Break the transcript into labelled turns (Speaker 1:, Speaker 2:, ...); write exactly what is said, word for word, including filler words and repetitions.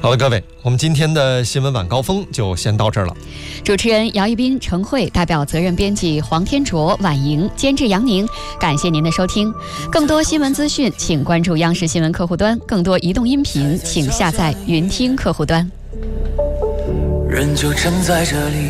Speaker 1: 好了，各位，我们今天的新闻晚高峰就先到这儿了。
Speaker 2: 主持人姚一斌、程慧，代表责任编辑黄天卓、婉莹，监制杨宁，感谢您的收听。更多新闻资讯，请关注央视新闻客户端；更多移动音频，请下载云听客户端。
Speaker 3: 人就站在这里，